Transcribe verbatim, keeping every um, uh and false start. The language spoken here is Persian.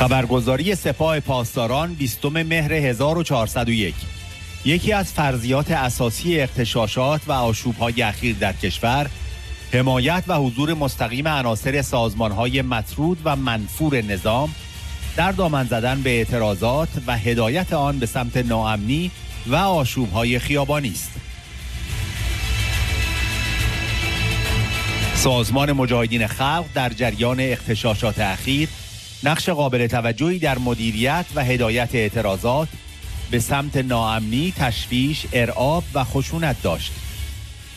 خبرگزاری سپاه پاسداران بیستم مهر هزار و چهارصد و یک. یکی از فرضیات اساسی اغتشاشات و آشوب‌های اخیر در کشور، حمایت و حضور مستقیم عناصر سازمان‌های مطرود و منفور نظام در دامن زدن به اعتراضات و هدایت آن به سمت ناامنی و آشوب‌های خیابانی است. سازمان مجاهدین خلق در جریان اغتشاشات اخیر نقش قابل توجهی در مدیریت و هدایت اعتراضات به سمت ناامنی، تشویش، ارعاب و خشونت داشت.